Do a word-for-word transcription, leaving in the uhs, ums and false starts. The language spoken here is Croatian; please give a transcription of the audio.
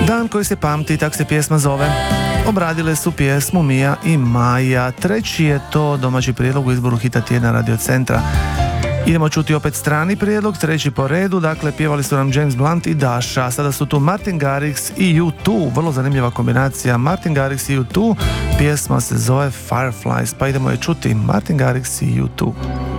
Dan koji se pamti, tak se pjesma zove. Obradile su pjesmu Mija i Maja. Treći je to domaći prijedlog u izboru hita tjedna Radio Centra. Idemo čuti opet strani prijedlog, treći po redu, dakle pjevali su nam James Blunt i Daša. Sada su tu Martin Garrix i U dva, vrlo zanimljiva kombinacija. Martin Garrix i U dva, pjesma se zove Fireflies, pa idemo je čuti. Martin Garrix i U dva.